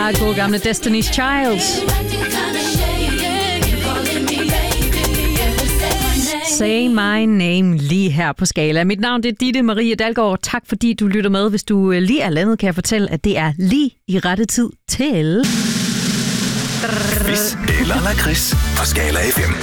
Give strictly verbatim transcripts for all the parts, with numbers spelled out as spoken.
Ah, gode gamle Destiny's Child. Say my name lige her på Skala. Mit navn det er Ditte Marie Dalgaard. Tak fordi du lytter med. Hvis du lige er landet, kan jeg fortælle, at det er lige i rette tid til... Quiz eller lakrids på Skala F M.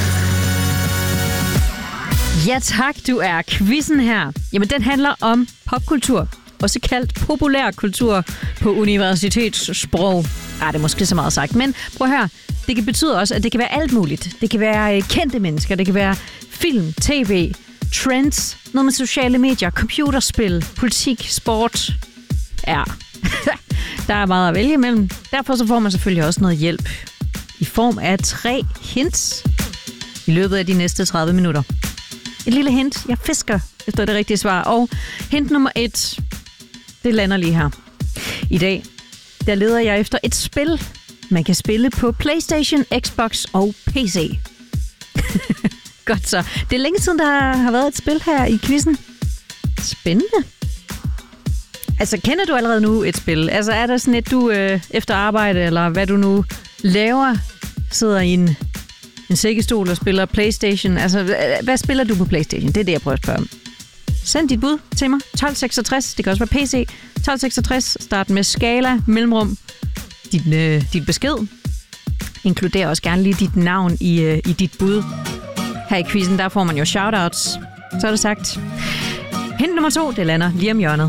Ja tak, du er quizzen her. Jamen den handler om popkultur. Også kaldt populærkultur på universitetssprog. Ah, det er måske så meget sagt, men prøv at høre. Det kan betyde også, at det kan være alt muligt. Det kan være kendte mennesker, det kan være film, tv, trends, noget med sociale medier, computerspil, politik, sport. Ja, der er meget at vælge imellem. Derfor så får man selvfølgelig også noget hjælp i form af tre hints i løbet af de næste tredive minutter. Et lille hint. Jeg fisker efter det rigtige svar. Og hint nummer et, det lander lige her. I dag, der leder jeg efter et spil, man kan spille på PlayStation, Xbox og P C. Godt så. Det er længe siden, der har været et spil her i quizzen. Spændende. Altså, kender du allerede nu et spil? Altså, er der sådan et, du øh, efter arbejde, eller hvad du nu laver, sidder i en, en sækkestol og spiller PlayStation? Altså, hvad spiller du på PlayStation? Det er det, jeg prøver at spørge om. Send dit bud til mig. tolv seksogtres. Det kan også være P C. tolv seksogtres. Start med Skala, mellemrum. Din, øh, dit besked. Inkluderer også gerne lige dit navn i, øh, i dit bud. Her i quizzen, der får man jo shoutouts. Så er det sagt. Hint nummer to, det lander lige om hjørnet.